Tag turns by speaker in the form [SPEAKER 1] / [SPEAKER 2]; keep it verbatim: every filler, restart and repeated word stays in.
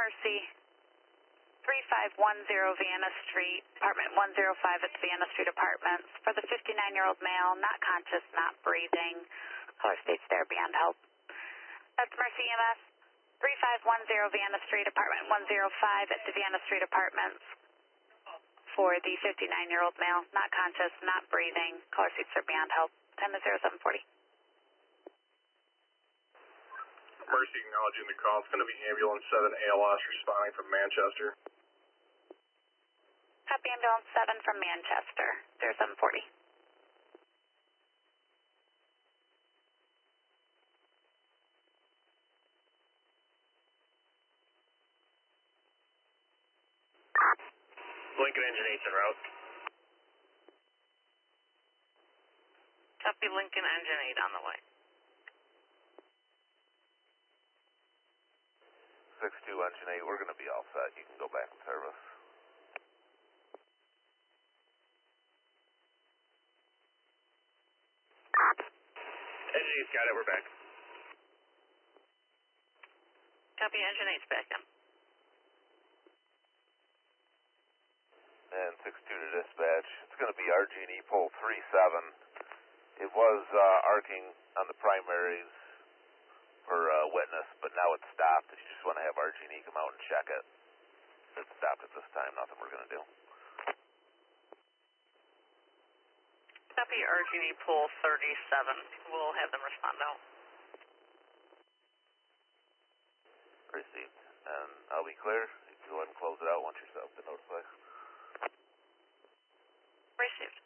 [SPEAKER 1] Mercy, three five one zero Vienna Street, apartment one oh five at the Vienna Street Apartments. For the fifty-nine-year-old male, not conscious, not breathing. Caller states there beyond help. That's Mercy E M S, three five one zero Vienna Street, apartment one oh five at the Vienna Street Apartments. For the fifty-nine-year-old male, not conscious, not breathing. Caller states there beyond help. Time is zero seven forty.
[SPEAKER 2] Mercy acknowledging the call. It's going to be ambulance seven A L S responding from Manchester.
[SPEAKER 1] Copy ambulance seven from Manchester, zero seven forty.
[SPEAKER 3] Lincoln Engine eight's en route.
[SPEAKER 4] Copy Lincoln Engine eight on the way.
[SPEAKER 5] six two Engine eight, we're going to be all set. You can go back in service.
[SPEAKER 3] Engine eight's got it, we're back.
[SPEAKER 4] Copy Engine eight's back in.
[SPEAKER 5] And six two to dispatch. It's going to be R G and E pole three seven. It was uh, arcing on the primaries for uh, witness, but now it's stopped. If you just want to have R G and E come out and check it, it's stopped at this time. Nothing we're going to do.
[SPEAKER 4] Copy R G and E pool thirty-seven. We'll have them respond out.
[SPEAKER 5] Received. And I'll be clear. You can go ahead and close it out once you're set up to notify.
[SPEAKER 4] Received.